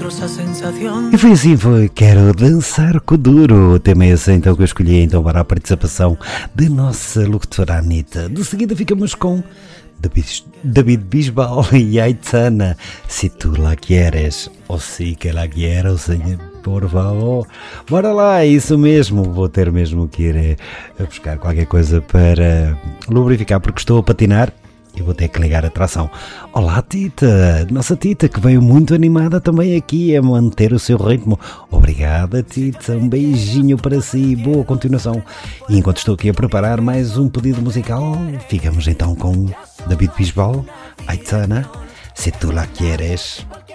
E foi assim, Quero Dançar com o Duro. O tema é esse então que eu escolhi então para a participação da nossa locutora Anitta. De seguida ficamos com David Bisbal e Aitana. Se tu la quieres, ou se que la quiero, senhor, por favor. Bora lá, é isso mesmo. Vou ter mesmo que ir a buscar qualquer coisa para lubrificar, porque estou a patinar. E vou ter que ligar a tração. Olá, Tita, nossa Tita, que veio muito animada também aqui a manter o seu ritmo. Obrigada, Tita, um beijinho para si, boa continuação. E enquanto estou aqui a preparar mais um pedido musical, ficamos então com David Bisbal, Aitana, Se Tu La Quieres.